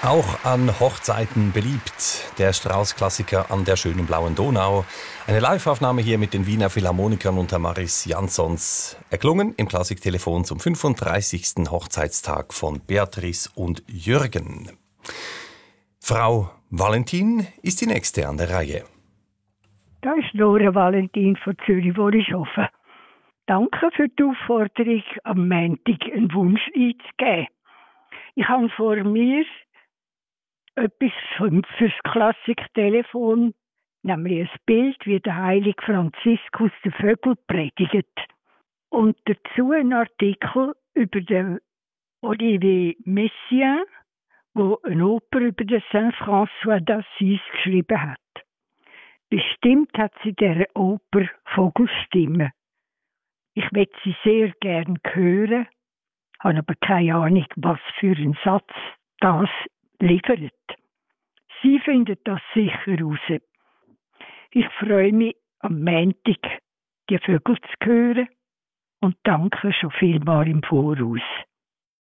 Auch an Hochzeiten beliebt. Der Strauss-Klassiker an der schönen blauen Donau. Eine Live-Aufnahme hier mit den Wiener Philharmonikern unter Maris Jansons. Erklungen im Klassiktelefon zum 35. Hochzeitstag von Beatrice und Jürgen. Frau Valentin ist die nächste an der Reihe. Da ist Nora Valentin von Zürich-Wollishofen. Danke für die Aufforderung, am Montag einen Wunsch einzugeben. Ich habe vor mir etwas fürs Klassiktelefon, nämlich ein Bild, wie der heilige Franziskus den Vögel predigt. Und dazu ein Artikel über den Olivier Messiaen, der eine Oper über den Saint-François d'Assise geschrieben hat. Bestimmt hat sie dieser Oper Vogelstimmen. Ich möchte sie sehr gern hören, habe aber keine Ahnung, was für ein Satz das liefert. Sie findet das sicher raus. Ich freue mich, am Montag die Vögel zu hören und danke schon vielmal im Voraus.